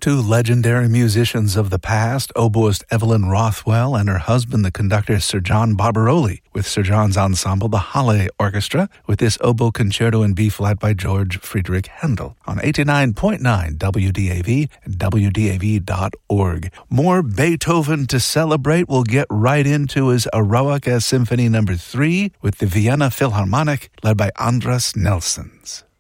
Two legendary musicians of the past, oboist Evelyn Rothwell and her husband, the conductor Sir John Barbaroli, with Sir John's ensemble, the Halle Orchestra, with this oboe concerto in B-flat by George Friedrich Handel on 89.9 WDAV and WDAV.org. More Beethoven to celebrate. We'll get right into his Eroica Symphony No. 3 with the Vienna Philharmonic, led by Andras Nelsons.